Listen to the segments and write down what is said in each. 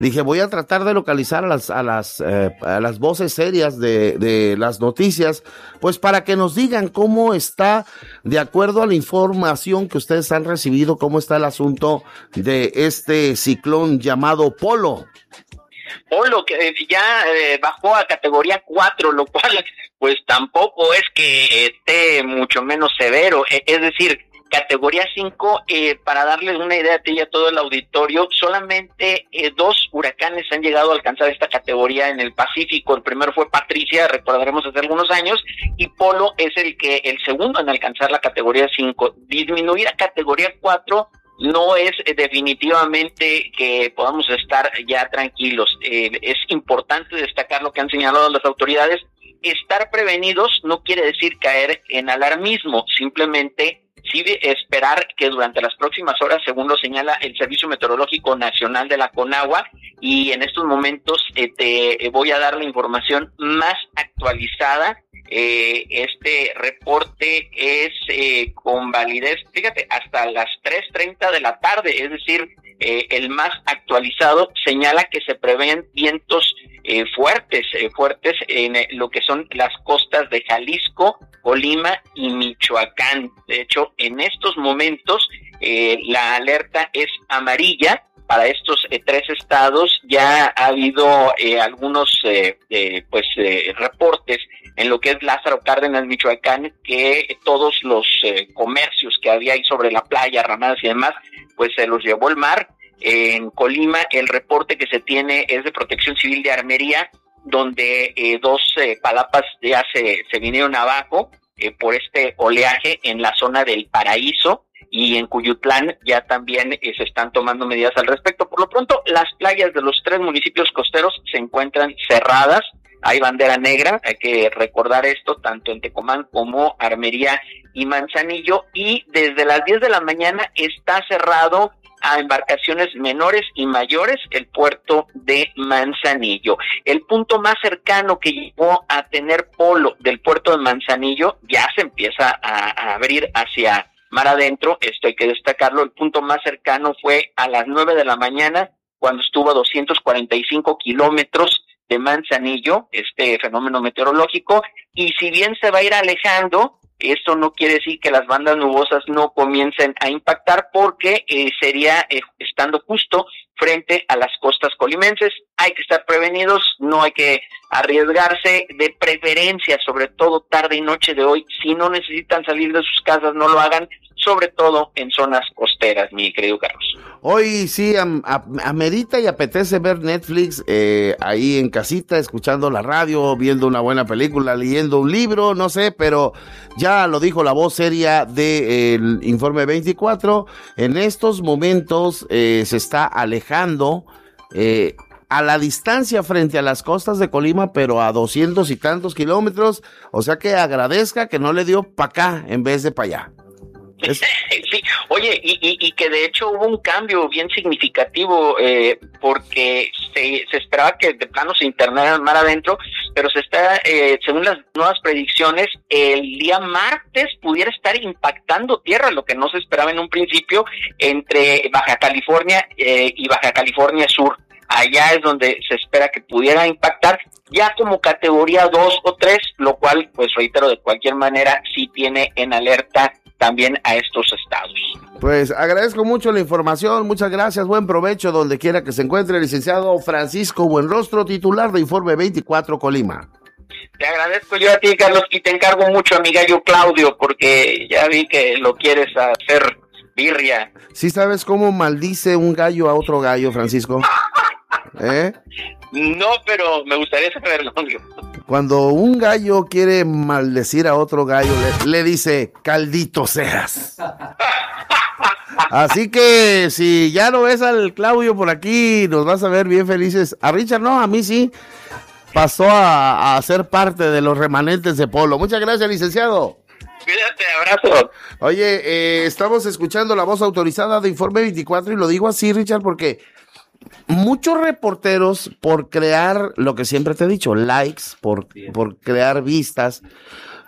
Dije, voy a tratar de localizar a las voces serias de las noticias, pues para que nos digan cómo está, de acuerdo a la información que ustedes han recibido, cómo está el asunto de este ciclón llamado Polo. Polo, que ya bajó a categoría 4, lo cual pues tampoco es que esté mucho menos severo, es decir, categoría 5, para darles una idea a ti y a todo el auditorio, solamente 2 huracanes han llegado a alcanzar esta categoría en el Pacífico. El primero fue Patricia, recordaremos hace algunos años, y Polo es el segundo en alcanzar la categoría 5. Disminuir a categoría 4 no es definitivamente que podamos estar ya tranquilos. Es importante destacar lo que han señalado las autoridades. Estar prevenidos no quiere decir caer en alarmismo, simplemente sí esperar que durante las próximas horas, según lo señala el Servicio Meteorológico Nacional de la CONAGUA, y en estos momentos te voy a dar la información más actualizada. Este reporte es con validez, fíjate, hasta las 3:30 de la tarde, es decir, el más actualizado señala que se prevén vientos fuertes en lo que son las costas de Jalisco, Colima y Michoacán. De hecho, en estos momentos la alerta es amarilla. Para estos 3 estados ya ha habido algunos reportes en lo que es Lázaro Cárdenas, Michoacán, que todos los comercios que había ahí sobre la playa, ramadas y demás, pues se los llevó el mar. En Colima el reporte que se tiene es de Protección Civil de Armería, donde 2 palapas ya se vinieron abajo por este oleaje en la zona del Paraíso, y en Cuyutlán ya también se están tomando medidas al respecto. Por lo pronto, las playas de los 3 municipios costeros se encuentran cerradas. Hay bandera negra, hay que recordar esto, tanto en Tecomán como Armería y Manzanillo, y desde las 10 de la mañana está cerrado a embarcaciones menores y mayores el puerto de Manzanillo. El punto más cercano que llegó a tener Polo del puerto de Manzanillo ya se empieza a abrir hacia mar adentro. Esto hay que destacarlo. El punto más cercano fue a las 9 de la mañana, cuando estuvo a 245 kilómetros de Manzanillo, este fenómeno meteorológico, y si bien se va a ir alejando, esto no quiere decir que las bandas nubosas no comiencen a impactar, porque sería estando justo frente a las costas colimenses. Hay que estar prevenidos, no hay que arriesgarse, de preferencia, sobre todo tarde y noche de hoy. Si no necesitan salir de sus casas, no lo hagan, sobre todo en zonas costeras, mi querido Carlos. Hoy sí amerita y apetece ver Netflix ahí en casita, escuchando la radio, viendo una buena película, leyendo un libro, no sé, pero ya lo dijo la voz seria del Informe 24, en estos momentos se está alejando a la distancia frente a las costas de Colima, pero a 200 y tantos kilómetros, o sea que agradezca que no le dio para acá en vez de para allá. Sí, oye, y que de hecho hubo un cambio bien significativo, porque se esperaba que de plano se internara el mar adentro, pero se está, según las nuevas predicciones, el día martes pudiera estar impactando tierra, lo que no se esperaba en un principio, entre Baja California y Baja California Sur. Allá es donde se espera que pudiera impactar, ya como categoría 2 o 3, lo cual, pues reitero, de cualquier manera sí tiene en alerta también a estos estados. Pues agradezco mucho la información, muchas gracias, buen provecho donde quiera que se encuentre el licenciado Francisco Buenrostro, titular de Informe 24 Colima. Te agradezco yo a ti, Carlos, y te encargo mucho a mi gallo Claudio, porque ya vi que lo quieres hacer birria. ¿Sí sabes cómo maldice un gallo a otro gallo, Francisco? No, pero me gustaría saberlo. Cuando un gallo quiere maldecir a otro gallo, le dice, caldito seas. Así que si ya lo ves al Claudio por aquí, nos vas a ver bien felices. A Richard no, a mí sí. Pasó a ser parte de los remanentes de Polo. Muchas gracias, licenciado. Cuídate, abrazo. Oye, estamos escuchando la voz autorizada de Informe 24 y lo digo así, Richard, porque muchos reporteros, por crear lo que siempre te he dicho, likes, por crear vistas,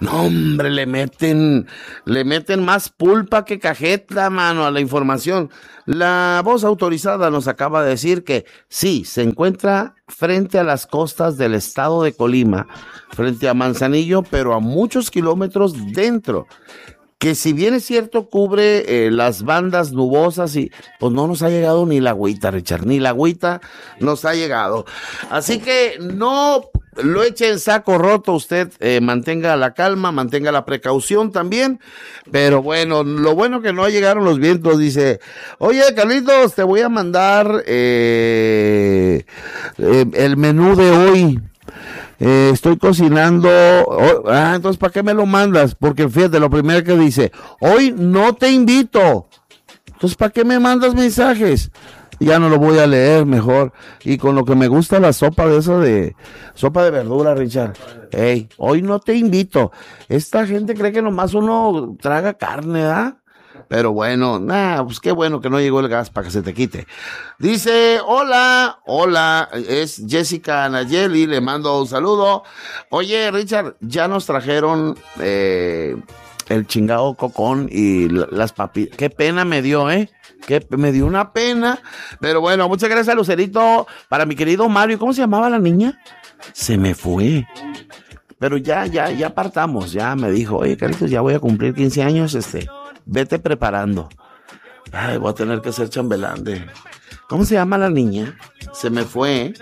No, hombre, le meten más pulpa que cajeta, mano, a la información. La voz autorizada nos acaba de decir que sí, se encuentra frente a las costas del estado de Colima, frente a Manzanillo, pero a muchos kilómetros dentro. Que si bien es cierto, cubre las bandas nubosas y pues no nos ha llegado ni la agüita, Richard, ni la agüita nos ha llegado. Así que no lo eche en saco roto usted, mantenga la calma, mantenga la precaución también, pero bueno, lo bueno que no llegaron los vientos, dice, oye Carlitos, te voy a mandar el menú de hoy. Estoy cocinando. Entonces, ¿para qué me lo mandas? Porque fíjate, lo primero que dice, hoy no te invito. Entonces, ¿para qué me mandas mensajes? Ya no lo voy a leer mejor. Y con lo que me gusta la sopa de eso de sopa de verdura, Richard. Hey, hoy no te invito. Esta gente cree que nomás uno traga carne, ¿ah? Pero bueno, pues qué bueno que no llegó el gas para que se te quite. Dice, hola, es Jessica Nayeli, le mando un saludo. Oye, Richard, ya nos trajeron el chingado cocón y las papitas. Qué pena me dio, me dio una pena. Pero bueno, muchas gracias, Lucerito. Para mi querido Mario, ¿cómo se llamaba la niña? Se me fue. Pero ya partamos, ya me dijo, oye, Carlitos, ya voy a cumplir 15 años, vete preparando. Ay, voy a tener que ser chambelán de... ¿Cómo se llama la niña? Se me fue.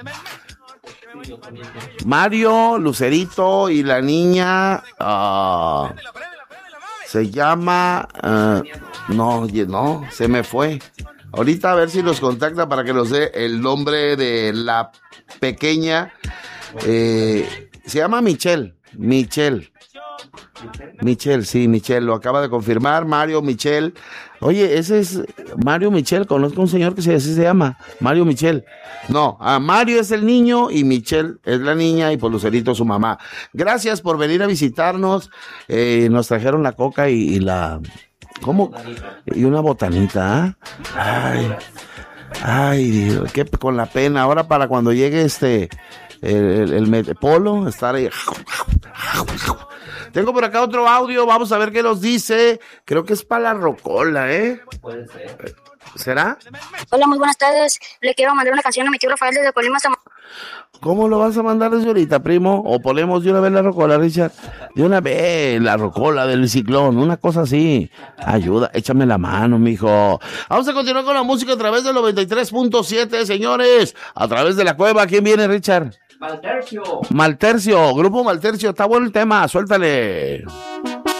Mario, Lucerito y la niña... se llama... no, se me fue. Ahorita a ver si los contacta para que nos dé el nombre de la pequeña. Se llama Michelle, sí, Michelle, lo acaba de confirmar, Mario Michelle. Oye, ese es Mario Michelle, conozco un señor que así se llama, Mario Michelle. No, Mario es el niño y Michelle es la niña y por Lucerito su mamá. Gracias por venir a visitarnos, nos trajeron la coca y la... ¿Cómo? Y una botanita, Ay, qué con la pena, ahora para cuando llegue el polo, estar ahí... Tengo por acá otro audio, vamos a ver qué nos dice. Creo que es para la rocola, Puede ser. ¿Será? Hola, muy buenas tardes. Le quiero mandar una canción a mi tío Rafael desde Colima. ¿Cómo lo vas a mandar desde ahorita, primo? ¿O ponemos de una vez la rocola, Richard? De una vez, la rocola del ciclón, una cosa así. Ayuda, échame la mano, mijo. Vamos a continuar con la música a través del 93.7, señores. A través de la cueva. ¿Quién viene, Richard? Maltercio, Grupo Maltercio, está bueno el tema, suéltale.